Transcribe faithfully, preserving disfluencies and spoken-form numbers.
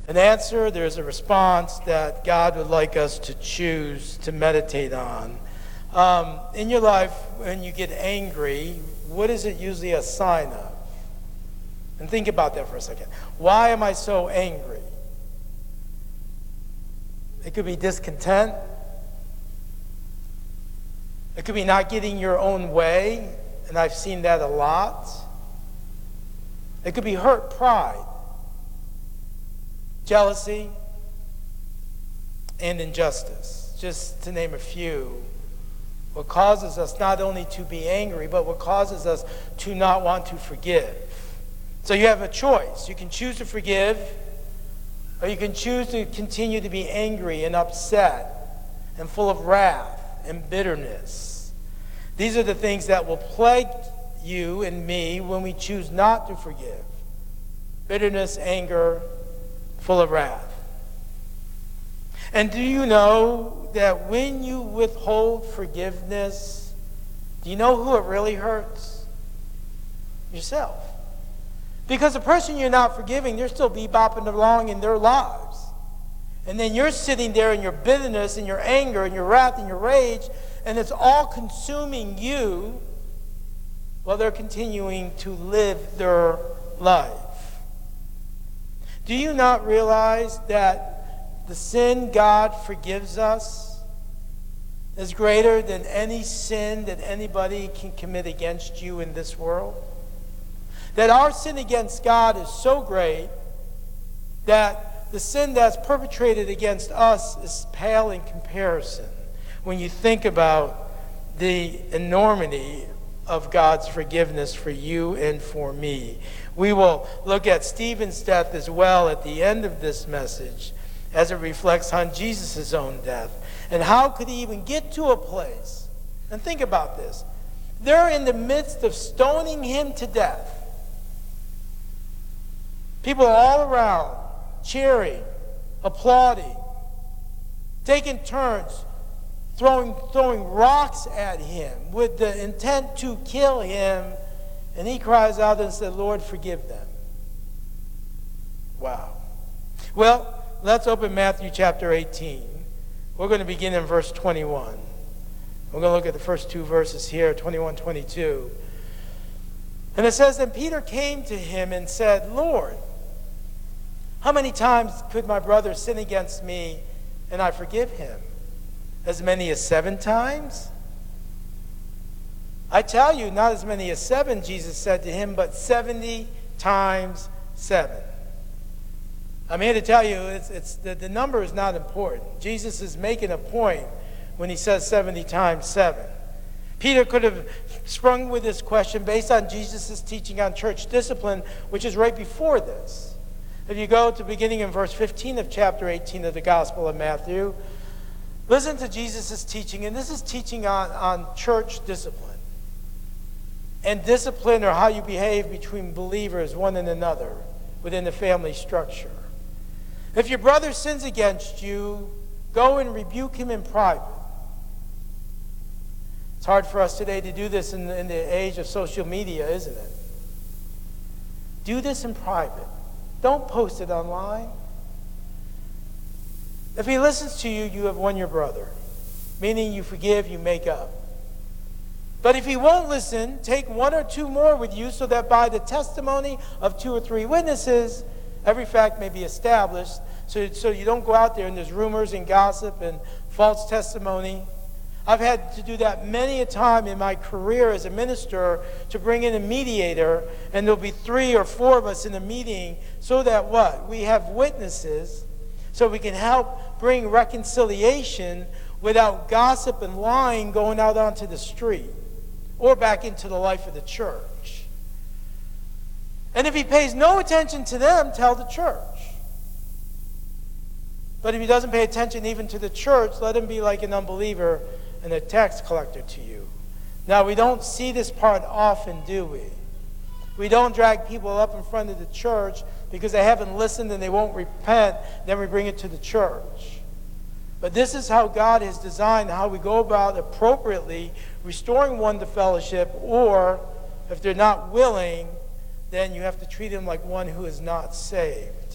an answer, there's a response that God would like us to choose to meditate on. Um, in your life, when you get angry, what is it usually a sign of? And think about that for a second. Why am I so angry? It could be discontent. It could be not getting your own way, and I've seen that a lot. It could be hurt pride, jealousy, and injustice, just to name a few. What causes us not only to be angry, but what causes us to not want to forgive. So you have a choice. You can choose to forgive, or you can choose to continue to be angry and upset and full of wrath and bitterness. These are the things that will plague you and me when we choose not to forgive. Bitterness, anger, full of wrath. And do you know that when you withhold forgiveness, do you know who it really hurts? Yourself. Because the person you're not forgiving, they're still bebopping along in their lives. And then you're sitting there in your bitterness and your anger and your wrath and your rage, and it's all consuming you while they're continuing to live their life. Do you not realize that the sin God forgives us is greater than any sin that anybody can commit against you in this world? That our sin against God is so great that the sin that's perpetrated against us is pale in comparison when you think about the enormity of God's forgiveness for you and for me. We will look at Stephen's death as well at the end of this message as it reflects on Jesus' own death. And how could he even get to a place? And think about this. They're in the midst of stoning him to death. People all around, cheering, applauding, taking turns, throwing, throwing rocks at him with the intent to kill him. And he cries out and said, Lord, forgive them. Wow. Well, let's open Matthew chapter eighteen. We're going to begin in verse twenty-one. We're going to look at the first two verses here, twenty-one, twenty-two. And it says, Then Peter came to him and said, Lord, how many times could my brother sin against me and I forgive him? As many as seven times? I tell you, not as many as seven, Jesus said to him, but seventy times seven. I'm here to tell you, it's, it's the, the number is not important. Jesus is making a point when he says seventy times seven. Peter could have sprung with this question based on Jesus' teaching on church discipline, which is right before this. If you go to beginning in verse fifteen of chapter eighteen of the Gospel of Matthew, listen to Jesus' teaching, and this is teaching on, on church discipline. And discipline, or how you behave between believers, one and another, within the family structure. If your brother sins against you, go and rebuke him in private. It's hard for us today to do this in the, in the age of social media, isn't it? Do this in private. Don't post it online. If he listens to you, you have won your brother, meaning you forgive, you make up. But if he won't listen, take one or two more with you, so that by the testimony of two or three witnesses, every fact may be established, so, so you don't go out there and there's rumors and gossip and false testimony. I've had to do that many a time in my career as a minister, to bring in a mediator, and there'll be three or four of us in a meeting, so that what? We have witnesses, so we can help bring reconciliation without gossip and lying going out onto the street or back into the life of the church. And if he pays no attention to them, tell the church. But if he doesn't pay attention even to the church, let him be like an unbeliever and a tax collector to you. Now, we don't see this part often, do we? We don't drag people up in front of the church because they haven't listened and they won't repent, then we bring it to the church. But this is how God has designed how we go about appropriately restoring one to fellowship, or if they're not willing, then you have to treat them like one who is not saved.